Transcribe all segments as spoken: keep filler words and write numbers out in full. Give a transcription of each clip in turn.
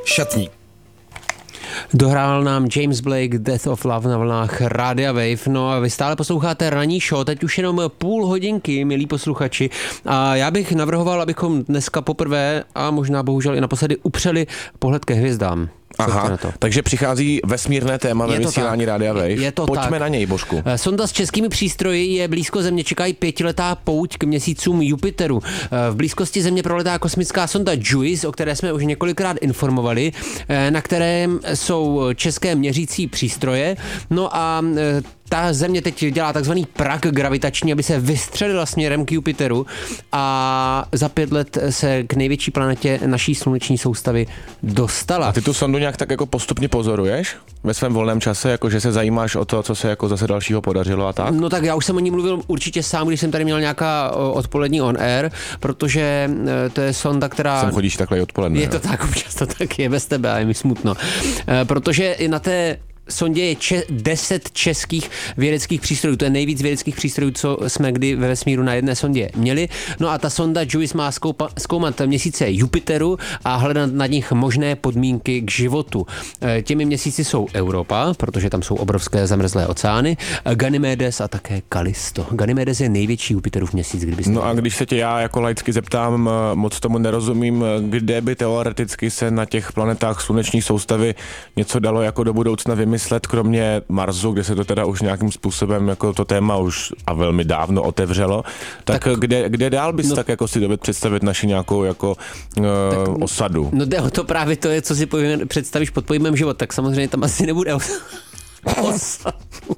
Šatník. Dohrál nám James Blake Death of Love na vlnách Rádia Wave. No a vy stále posloucháte ranní show, teď už jenom půl hodinky, milí posluchači. A já bych navrhoval, abychom dneska poprvé a možná bohužel i naposledy upřeli pohled ke hvězdám. Aha, takže přichází vesmírné téma ve vysílání Rádia Wave. Je to Pojďme tak. na něj, Božku. Sonda s českými přístroji je blízko Země, čekají pětiletá pouť k měsícům Jupiteru. V blízkosti Země proletá kosmická sonda JUICE, o které jsme už několikrát informovali, na kterém jsou české měřící přístroje. No a ta Země teď dělá takzvaný prak gravitační, aby se vystřelila směrem k Jupiteru a za pět let se k největší planetě naší sluneční soustavy dostala. A ty tu sondu nějak tak jako postupně pozoruješ ve svém volném čase, jako že se zajímáš o to, co se jako zase dalšího podařilo a tak? No tak já už jsem o ní mluvil určitě sám, když jsem tady měl nějaká odpolední on air, protože to je sonda, která... Sem chodíš takhle odpoledne. Je to tak, občas to tak je bez tebe a je mi smutno. Protože i na té sondě je če- deset českých vědeckých přístrojů. To je nejvíc vědeckých přístrojů, co jsme kdy ve vesmíru na jedné sondě měli. No a ta sonda JUICE má zkoupa- zkoumat měsíce Jupiteru a hledat na nich možné podmínky k životu. Těmi měsíci jsou Europa, protože tam jsou obrovské zamrzlé oceány, Ganymedes a také Callisto. Ganymedes je největší Jupiterův měsíc, kdybyste... No a když se tě já jako laicky zeptám, moc tomu nerozumím, kde by teoreticky se na těch planetách sluneční soustavy něco dalo jako do budoucna vymyslet, kromě Marsu, kde se to teda už nějakým způsobem jako to téma už a velmi dávno otevřelo, tak, tak kde, kde dál bys no, tak jako si dovedl představit naši nějakou jako uh, tak, osadu? No jde o to právě to je, co si pojím, představíš pod pojmem život, tak samozřejmě tam asi nebude osadu.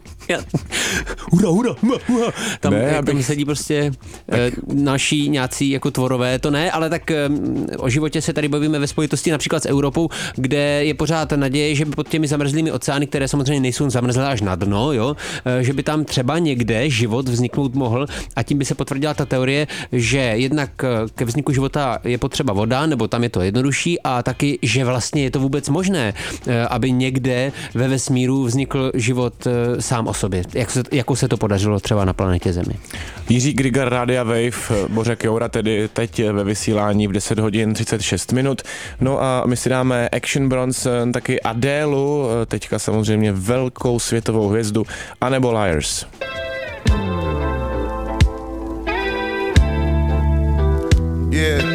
Hura, hura, hura. Tam, ne, abych... tam sedí prostě tak... e, naší nějací jako tvorové, to ne, ale tak e, o životě se tady bavíme ve spojitosti například s Evropou, kde je pořád naděje, že by pod těmi zamrzlými oceány, které samozřejmě nejsou zamrzlé až na dno, jo, e, že by tam třeba někde život vzniknout mohl a tím by se potvrdila ta teorie, že jednak ke vzniku života je potřeba voda, nebo tam je to jednodušší a taky, že vlastně je to vůbec možné, e, aby někde ve vesmíru vznikl život e, sám o sobě. Jak se, jako se to podařilo třeba na planetě Zemi. Jiří Grigar, Rádia Wave, Bořek Joura tedy teď ve vysílání v deset hodin třicet šest minut. No a my si dáme Action Bronson, taky Adélu, teďka samozřejmě velkou světovou hvězdu, anebo Liars. Yeah.